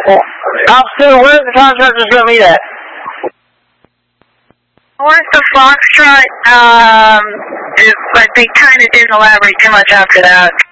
Officer, where's the contractors going to meet at? Once the Foxtrot, they kind of didn't elaborate too much after that.